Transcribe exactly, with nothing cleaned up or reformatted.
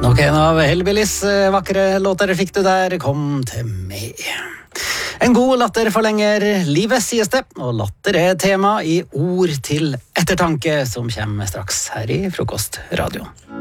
Nok en av Hellbillies vakre låter fikk du der, Kom til meg. En god latter forlenger livet, sies det, og latter er tema i Ord til ettertanke, som kommer straks her i Frokostradioen.